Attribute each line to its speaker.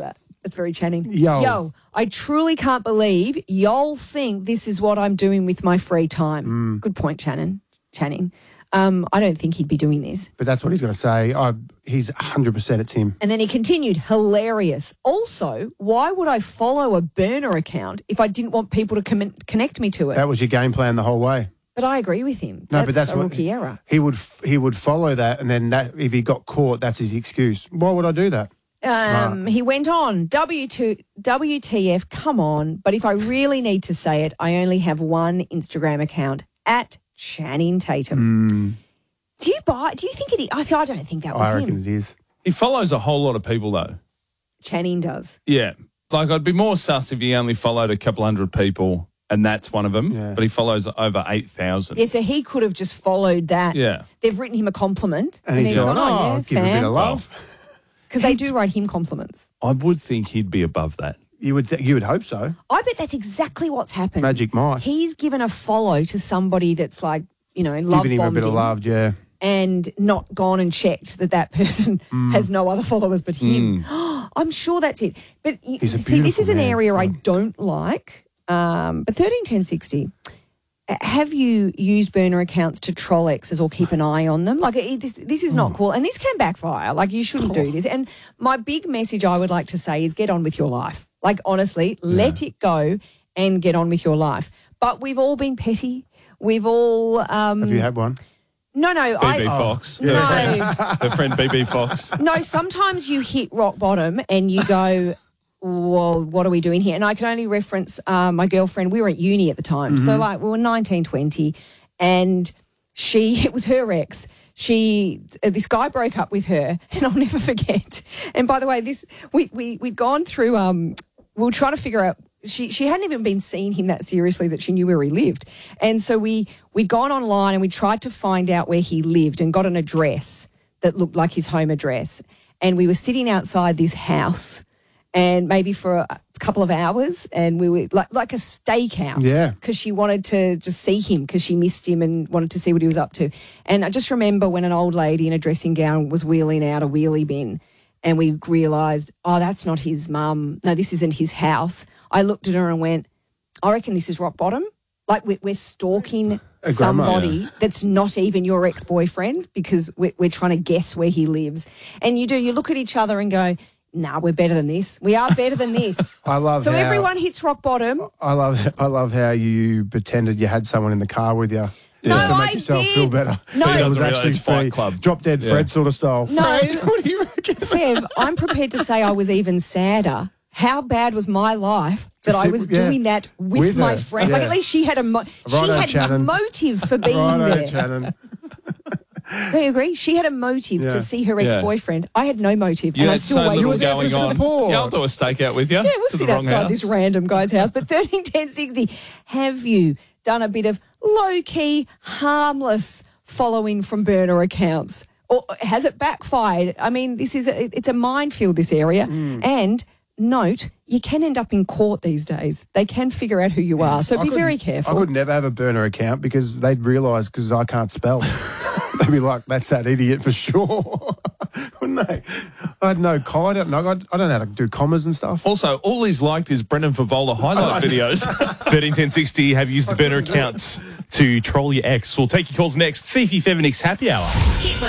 Speaker 1: that. That's very Channing.
Speaker 2: Yo,
Speaker 1: I truly can't believe y'all think this is what I'm doing with my free time. Good point, Channing. I don't think he'd be doing this.
Speaker 2: but that's what he's going to say. He's 100% it's him.
Speaker 1: And then he continued, hilarious. Also, why would I follow a burner account if I didn't want people to connect me to it?
Speaker 2: That was your game plan the whole way.
Speaker 1: But I agree with him.
Speaker 2: No, but that's
Speaker 1: a
Speaker 2: what
Speaker 1: rookie error.
Speaker 2: He would follow that, and then that if he got caught, that's his excuse. Why would I do that? Smart.
Speaker 1: He went on, WTF, come on. But if I really need to say it, I only have one Instagram account, at Channing Tatum. Do you think it is? I don't think that was
Speaker 2: I reckon
Speaker 1: him.
Speaker 2: it is.
Speaker 3: He follows a whole lot of people, though.
Speaker 1: Channing does.
Speaker 3: Yeah. Like, I'd be more sus if he only followed a couple hundred people, and that's one of them.
Speaker 2: Yeah.
Speaker 3: But he follows over 8,000.
Speaker 1: Yeah, so he could have just followed that.
Speaker 3: Yeah.
Speaker 1: They've written him a compliment.
Speaker 2: And he's
Speaker 1: gone,
Speaker 2: gone, give a bit of love.
Speaker 1: Because they do write him compliments.
Speaker 3: I would think he'd be above that.
Speaker 2: You would hope so.
Speaker 1: I bet that's exactly what's happened.
Speaker 2: Magic Mike.
Speaker 1: He's given a follow to somebody that's like, love
Speaker 2: Giving him a bit of love, yeah.
Speaker 1: and not gone and checked that person has no other followers but him. I'm sure that's it. But
Speaker 2: He's a
Speaker 1: see, this is
Speaker 2: beautiful
Speaker 1: an
Speaker 2: man.
Speaker 1: area I don't like. But 131060, have you used burner accounts to troll exes or keep an eye on them? Like, this is not cool. And this can backfire. Like, you shouldn't do this. And my big message I would like to say is get on with your life. Like, honestly, let it go and get on with your life. But we've all been petty. We've all...
Speaker 2: Have you had one?
Speaker 1: No.
Speaker 3: BB Fox.
Speaker 1: No.
Speaker 3: Her friend BB Fox.
Speaker 1: No, sometimes you hit rock bottom and you go, well, what are we doing here? And I can only reference my girlfriend. We were at uni at the time. So, like, we were 19, 20, and it was her ex. This guy broke up with her, and I'll never forget. And by the way, we'd gone through, we were trying to figure out, she hadn't even been seeing him that seriously that she knew where he lived. And so we'd gone online and we tried to find out where he lived and got an address that looked like his home address. And we were sitting outside this house and maybe for a couple of hours, and we were like a stakeout.
Speaker 2: Yeah.
Speaker 1: Because she wanted to just see him because she missed him and wanted to see what he was up to. And I just remember when an old lady in a dressing gown was wheeling out a wheelie bin and we realised, oh, that's not his mum. No, this isn't his house. I looked at her and went, I reckon this is rock bottom. Like we're stalking somebody that's not even your ex-boyfriend because we're trying to guess where he lives. And you look at each other and go, nah, we're better than this. We are better than this.
Speaker 2: I love
Speaker 1: so
Speaker 2: how,
Speaker 1: everyone hits rock bottom.
Speaker 2: I love how you pretended you had someone in the car with you.
Speaker 1: No,
Speaker 2: just to make
Speaker 1: I
Speaker 2: yourself
Speaker 1: did.
Speaker 2: feel better.
Speaker 1: No.
Speaker 2: It was
Speaker 3: Doesn't
Speaker 2: actually
Speaker 3: it's Fight Club.
Speaker 2: Drop Dead Fred sort of style.
Speaker 1: No.
Speaker 2: Fred, what do you reckon?
Speaker 1: Fev, I'm prepared to say I was even sadder. How bad was my life that I was doing that with my
Speaker 2: her,
Speaker 1: friend?
Speaker 2: yeah.
Speaker 1: Like, at least she had a a
Speaker 2: Shannon.
Speaker 1: motive for being
Speaker 2: Righto,
Speaker 1: there.
Speaker 2: Shannon.
Speaker 1: Do you agree? She had a motive to see her ex-boyfriend. I had no motive.
Speaker 3: You
Speaker 1: and I
Speaker 3: had
Speaker 1: still
Speaker 3: so
Speaker 1: waited.
Speaker 3: little
Speaker 2: there for
Speaker 3: going on.
Speaker 2: support.
Speaker 3: Yeah, I'll do a stakeout with you.
Speaker 1: Yeah, we'll
Speaker 3: to
Speaker 1: sit
Speaker 3: the wrong
Speaker 1: outside
Speaker 3: house.
Speaker 1: this random guy's house. But 131060, have you done a bit of low-key, harmless following from burner accounts? Or has it backfired? I mean, it's a minefield, this area. And note, you can end up in court these days. They can figure out who you are. So be very careful.
Speaker 2: I could never have a burner account because they'd realise because I can't spell. They'd be like, that's that idiot for sure. Wouldn't they? I had no I don't know how to do commas and stuff.
Speaker 3: Also, all he's liked is Brendan Favola highlight videos. 131060, have used the burner accounts to troll your ex. We'll take your calls next. Fifi Feminix Happy Hour.
Speaker 4: Hit